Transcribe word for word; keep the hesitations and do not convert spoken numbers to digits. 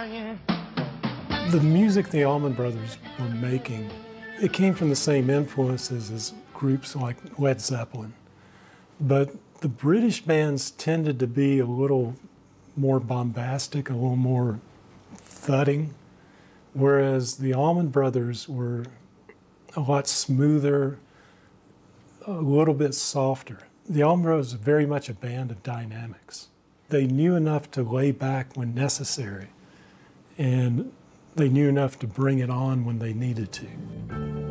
crying. The music the Allman Brothers were making, it came from the same influences as groups like Led Zeppelin. But the British bands tended to be a little more bombastic, a little more thudding, whereas the Allman Brothers were a lot smoother, a little bit softer. The Allman Brothers were very much a band of dynamics. They knew enough to lay back when necessary, and they knew enough to bring it on when they needed to.